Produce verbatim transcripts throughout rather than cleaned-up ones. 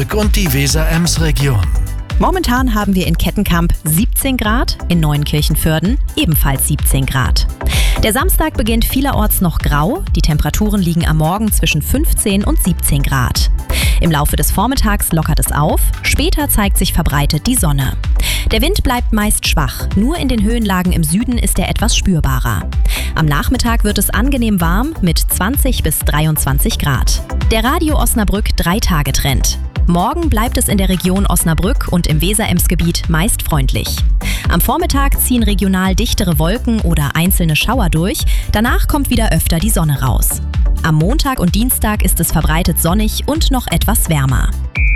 Osnabrück und die Weser-Ems-Region. Momentan haben wir in Kettenkamp siebzehn Grad, in Neuenkirchen-Vörden ebenfalls siebzehn Grad. Der Samstag beginnt vielerorts noch grau, die Temperaturen liegen am Morgen zwischen fünfzehn und siebzehn Grad. Im Laufe des Vormittags lockert es auf, später zeigt sich verbreitet die Sonne. Der Wind bleibt meist schwach, nur in den Höhenlagen im Süden ist er etwas spürbarer. Am Nachmittag wird es angenehm warm mit zwanzig bis dreiundzwanzig Grad. Der Radio Osnabrück drei-Tage-Trend. Morgen bleibt es in der Region Osnabrück und im Weser-Ems-Gebiet meist freundlich. Am Vormittag ziehen regional dichtere Wolken oder einzelne Schauer durch, danach kommt wieder öfter die Sonne raus. Am Montag und Dienstag ist es verbreitet sonnig und noch etwas wärmer.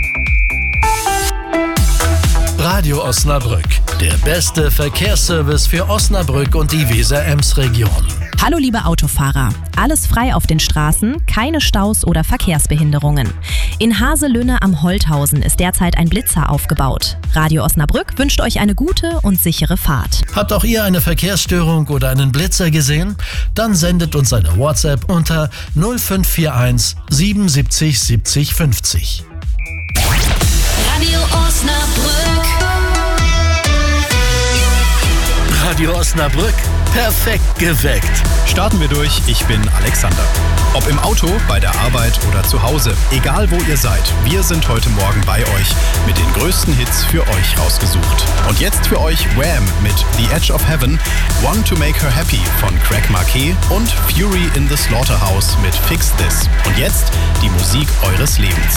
Radio Osnabrück, der beste Verkehrsservice für Osnabrück und die Weser-Ems-Region. Hallo liebe Autofahrer, alles frei auf den Straßen, keine Staus oder Verkehrsbehinderungen. In Haselünne am Holthausen ist derzeit ein Blitzer aufgebaut. Radio Osnabrück wünscht euch eine gute und sichere Fahrt. Habt auch ihr eine Verkehrsstörung oder einen Blitzer gesehen? Dann sendet uns eine WhatsApp unter null fünf vier eins siebenundsiebzig siebzig fünfzig. Radio Osnabrück. Radio Osnabrück, perfekt geweckt. Starten wir durch, ich bin Alexander. Ob im Auto, bei der Arbeit oder zu Hause, egal wo ihr seid, wir sind heute Morgen bei euch mit den größten Hits für euch rausgesucht. Und jetzt für euch Wham mit The Edge of Heaven, Want to Make Her Happy von Craig Marquet und Fury in the Slaughterhouse mit Fix This. Und jetzt die Musik eures Lebens.